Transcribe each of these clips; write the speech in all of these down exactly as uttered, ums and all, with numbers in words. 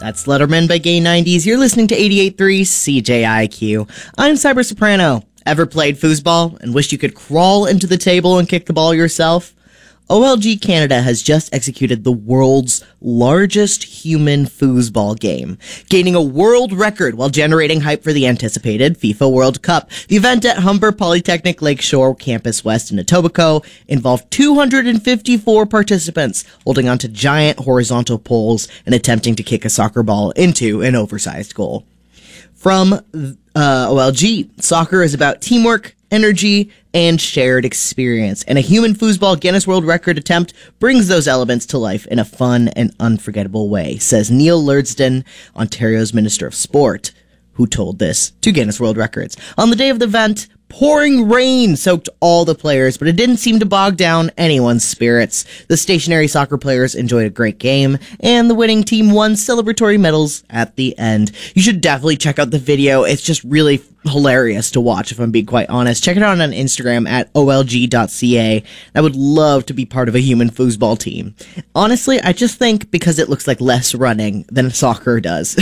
That's Letterman by Gay nineties. You're listening to eighty-eight point three C J I Q. I'm Cyber Soprano. Ever played foosball and wished you could crawl into the table and kick the ball yourself? O L G Canada has just executed the world's largest human foosball game, gaining a world record while generating hype for the anticipated FIFA World Cup. The event at Humber Polytechnic Lakeshore Campus West in Etobicoke involved two hundred fifty-four participants holding onto giant horizontal poles and attempting to kick a soccer ball into an oversized goal. From uh, O L G, soccer is about teamwork, energy, and shared experience. And a human foosball Guinness World Record attempt brings those elements to life in a fun and unforgettable way, says Neil Lurdsden, Ontario's Minister of Sport, who told this to Guinness World Records. On the day of the event, pouring rain soaked all the players, but it didn't seem to bog down anyone's spirits. The stationary soccer players enjoyed a great game, and the winning team won celebratory medals at the end. You should definitely check out the video. It's just really hilarious to watch, if I'm being quite honest. Check it out on Instagram at O L G dot C A. I would love to be part of a human foosball team. Honestly, I just think because it looks like less running than soccer does.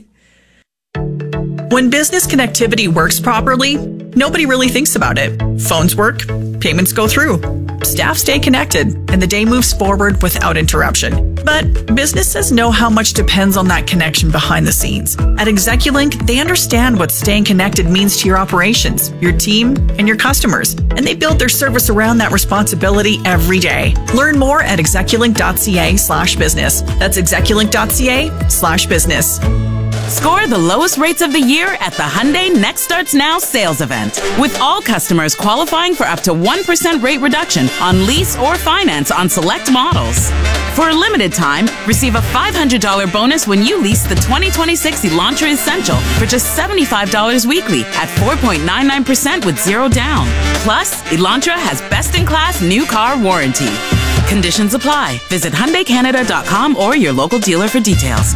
When business connectivity works properly, nobody really thinks about it. Phones work, payments go through, staff stay connected, and the day moves forward without interruption. But businesses know how much depends on that connection behind the scenes. At Execulink, they understand what staying connected means to your operations, your team, and your customers, and they build their service around that responsibility every day. Learn more at execulink.ca slash business. That's execulink.ca slash business. Score the lowest rates of the year at the Hyundai Next Starts Now sales event, with all customers qualifying for up to one percent rate reduction on lease or finance on select models. For a limited time, receive a five hundred dollars bonus when you lease the twenty twenty-six Elantra Essential for just seventy-five dollars weekly at four point nine nine percent with zero down. Plus, Elantra has best-in-class new car warranty. Conditions apply. Visit Hyundai Canada dot com or your local dealer for details.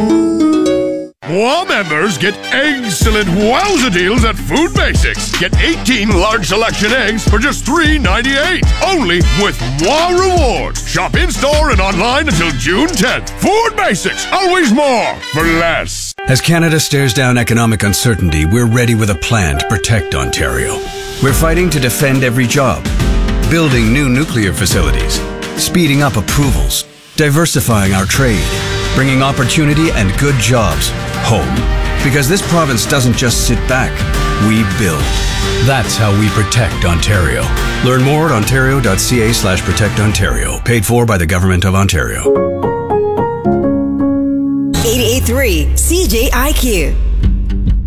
More members get excellent wowza deals at Food Basics. Get eighteen large selection eggs for just three ninety-eight. Only with more rewards. Shop in-store and online until June tenth. Food Basics. Always more for less. As Canada stares down economic uncertainty, we're ready with a plan to protect Ontario. We're fighting to defend every job, building new nuclear facilities, speeding up approvals, diversifying our trade, bringing opportunity and good jobs home. Because this province doesn't just sit back, we build. That's how we protect Ontario. Learn more at ontario.ca slash protect Ontario. Paid for by the Government of Ontario. eighty-eight point three C J I Q.